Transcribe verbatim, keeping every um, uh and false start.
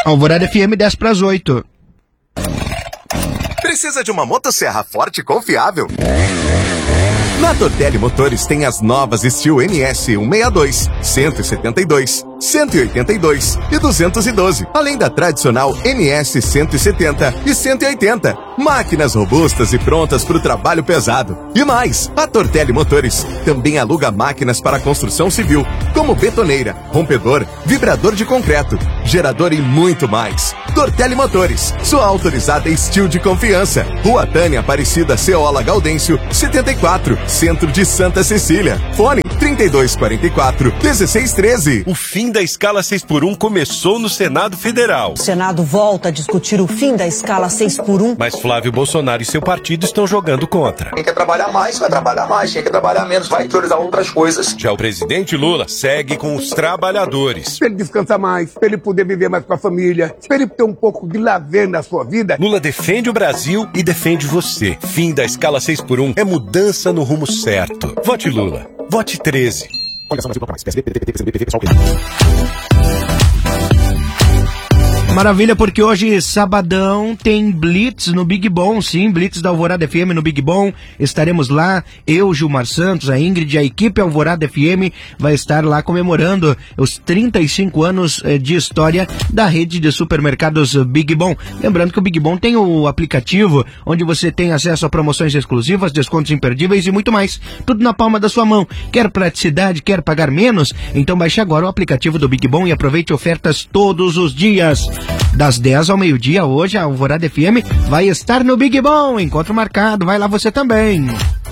Alvorada F M, dez para as oito. Precisa de uma motosserra forte e confiável? Na Tortelli Motores tem as novas Steel N S cento e sessenta e dois, cento e setenta e dois, cento e oitenta e dois e duzentos e doze, além da tradicional N S cento e setenta e cento e oitenta. Máquinas robustas e prontas para o trabalho pesado. E mais, a Tortelli Motores também aluga máquinas para construção civil, como betoneira, rompedor, vibrador de concreto, gerador e muito mais. Tortelli Motores, sua autorizada Steel de confiança. Rua Tânia Aparecida Ceola Gaudêncio, setenta e quatro, Centro de Santa Cecília. Fone trinta e dois quarenta e quatro, dezesseis treze. O fim da escala seis por um começou no Senado Federal. O Senado volta a discutir o fim da escala seis por um. Mas Flávio Bolsonaro e seu partido estão jogando contra. Quem quer trabalhar mais, vai trabalhar mais. Quem quer trabalhar menos, vai priorizar outras coisas. Já o presidente Lula segue com os trabalhadores. Para ele descansar mais, para ele poder viver mais com a família, para ele ter um pouco de lazer na sua vida. Lula defende o Brasil e defende você. Fim da escala seis por um é mudança no rumo certo. Vote Lula. Vote treze. Olha só, Brasil, mais. P S D, P T, P T, P C B, P T, pessoal, Maravilha, porque hoje, sabadão, tem Blitz no Big Bom, sim, Blitz da Alvorada F M no Big Bom. Estaremos lá, eu, Gilmar Santos, a Ingrid, a equipe Alvorada F M vai estar lá comemorando os trinta e cinco anos eh, de história da rede de supermercados Big Bom. Lembrando que o Big Bom tem o aplicativo onde você tem acesso a promoções exclusivas, descontos imperdíveis e muito mais. Tudo na palma da sua mão. Quer praticidade, quer pagar menos? Então baixe agora o aplicativo do Big Bom e aproveite ofertas todos os dias. Das dez ao meio-dia, hoje, a Alvorada F M vai estar no Big Bom. Encontro marcado, vai lá você também.